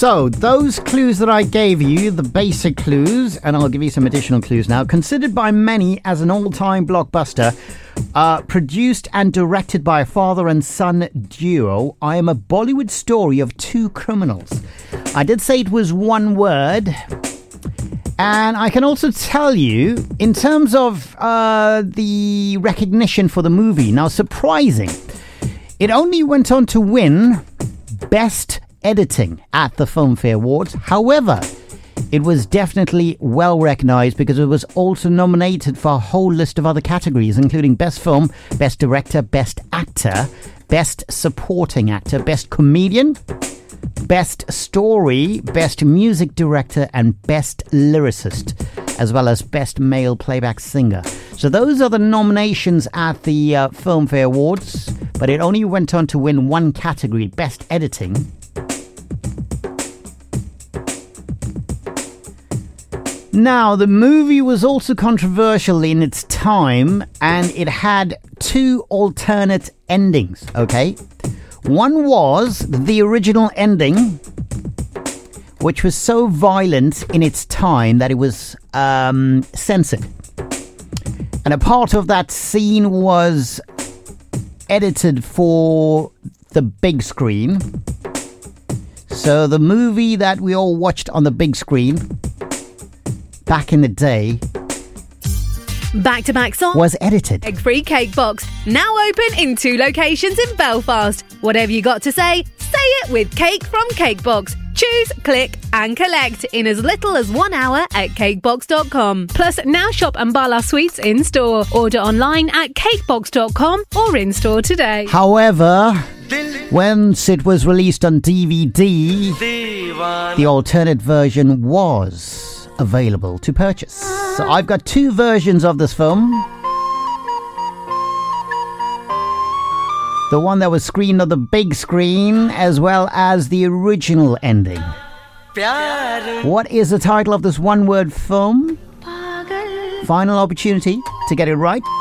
So, those clues that I gave you, the basic clues, and I'll give you some additional clues now, considered by many as an all-time blockbuster, produced and directed by a father and son duo, I am a Bollywood story of two criminals. I did say it was one word, and I can also tell you, in terms of the recognition for the movie, now surprising, it only went on to win Best Editing at the Filmfare Awards. However, it was definitely well recognized because it was also nominated for a whole list of other categories, including Best Film, Best Director, Best Actor, Best Supporting Actor, Best Comedian, Best Story, Best Music Director, and Best Lyricist, as well as Best Male Playback Singer. So those are the nominations at the Filmfare Awards, but it only went on to win one category, Best Editing. Now, the movie was also controversial in its time, and it had two alternate endings, okay? One was the original ending, which was so violent in its time that it was censored. And a part of that scene was edited for the big screen. So the movie that we all watched on the big screen back in the day, back-to-back song was edited. Egg-free Cake Box, now open in 2 locations in Belfast. Whatever you got to say it with Cake from Cake Box. Choose, click and collect in as little as 1 hour at cakebox.com. Plus, now shop Ambala Sweets in store. Order online at cakebox.com or in store today. However, once it was released on DVD, the alternate version was available to purchase. So I've got 2 versions of this film. The one that was screened on the big screen, as well as the original ending. What is the title of this one-word film? Final opportunity to get it right.